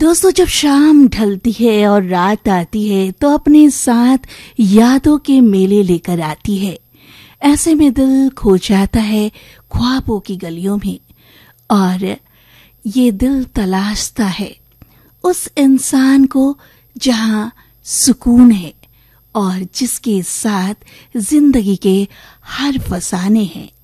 दोस्तों, जब शाम ढलती है और रात आती है तो अपने साथ यादों के मेले लेकर आती है। ऐसे में दिल खो जाता है ख्वाबों की गलियों में और ये दिल तलाशता है उस इंसान को जहां सुकून है और जिसके साथ जिंदगी के हर फसाने हैं।